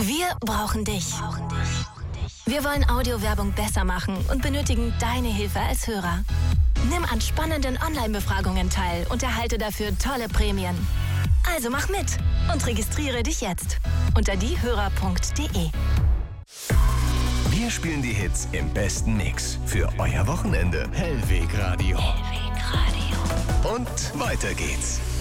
Wir brauchen dich. Wir wollen Audiowerbung besser machen und benötigen deine Hilfe als Hörer. Nimm an spannenden Online-Befragungen teil und erhalte dafür tolle Prämien. Also mach mit und registriere dich jetzt unter diehörer.de. Wir spielen die Hits im besten Mix für euer Wochenende. Hellweg Radio. Und weiter geht's.